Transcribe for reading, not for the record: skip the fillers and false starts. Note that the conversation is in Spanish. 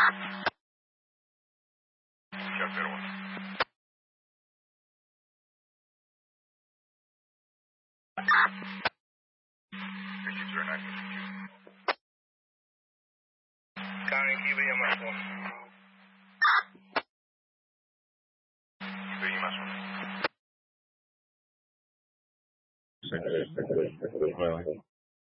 Chapter 1. Thank you, sir. 952. County, QB, más 1. QB más 1.